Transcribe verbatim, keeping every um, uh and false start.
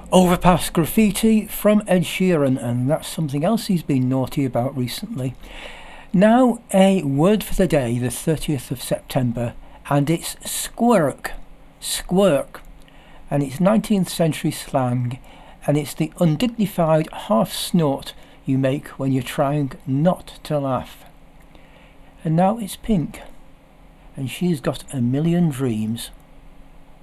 Overpass Graffiti from Ed Sheeran, and that's something else he's been naughty about recently. Now, a word for the day, the thirtieth of September, and it's squirk. Squirk. And it's nineteenth century slang, and it's the undignified half snort you make when you're trying not to laugh. And now it's Pink, and she's got a million dreams.